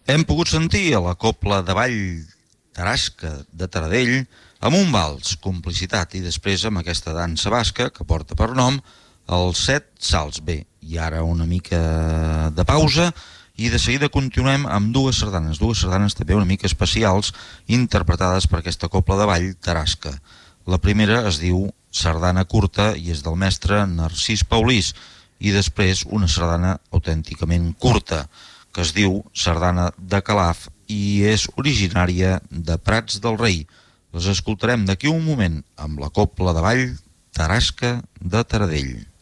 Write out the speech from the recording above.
Hem pogut sentir a la Cobla de Ball Tarasca de Taradell amb un vals, complicitat, i després amb aquesta dansa basca que porta per nom els 7 salts. Bé, i ara una mica de pausa i de seguida continuem amb dues sardanes també una mica especials interpretades per aquesta Cobla de Ball Tarasca. La primera es diu Sardana Curta i és del mestre Narcís Paulís, i després una sardana autènticament curta que es diu Sardana de Calaf i és originària de Prats del Rei. Les escoltarem d'aquí un moment amb la Cobla de Ball Tarasca de Taradell.